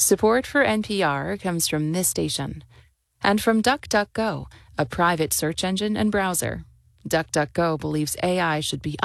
Support for NPR comes from this station and from DuckDuckGo, a private search engine and browser. DuckDuckGo believes AI should be